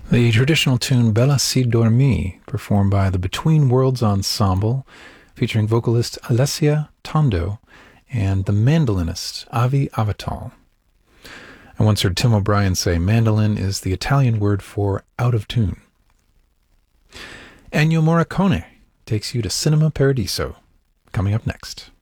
The traditional tune Bella Si Dormi, performed by the Between Worlds Ensemble, featuring vocalist Alessia Tondo and the mandolinist Avi Avital. I once heard Tim O'Brien say mandolin is the Italian word for out of tune. Ennio Morricone takes you to Cinema Paradiso, coming up next.